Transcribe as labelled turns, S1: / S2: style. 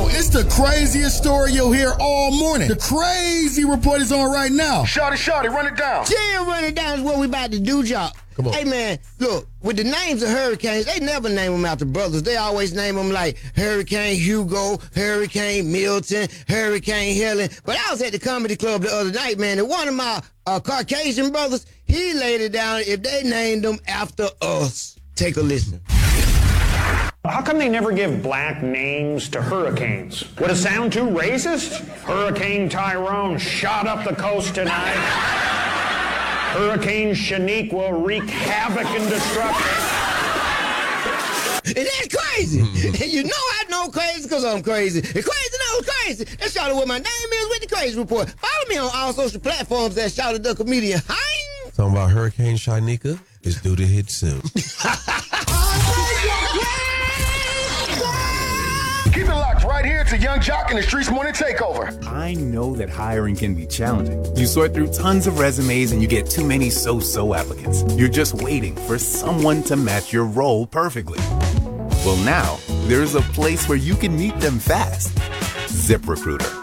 S1: it's the craziest story you'll hear all morning. The Crazy Report is on right now.
S2: Shawty, run it down.
S3: Yeah, run it down is what we about to do, y'all.
S1: Come on.
S3: Hey, man, look, with the names of hurricanes, they never name them after brothers. They always name them like Hurricane Hugo, Hurricane Milton, Hurricane Helen. But I was at the comedy club the other night, man, and one of my Caucasian brothers, he laid it down if they named them after us. Take a listen.
S4: How come they never give black names to hurricanes? Would it sound too racist? Hurricane Tyrone shot up the coast tonight. Hurricane Shaniqua wreak havoc and destruction.
S3: And that's crazy. And you know I know crazy because I'm crazy. And crazy knows crazy. That's Shawty what my name is with the Crazy Report. Follow me on all social platforms at Shawty the Comedian. Hi.
S5: Talking about Hurricane Shanika is due to hit soon.
S2: Keep it locked right here to Young Jock and the Streets Morning Takeover.
S6: I know that hiring can be challenging. You sort through tons of resumes and you get too many so-so applicants. You're just waiting for someone to match your role perfectly. Well, now, there's a place where you can meet them fast. ZipRecruiter.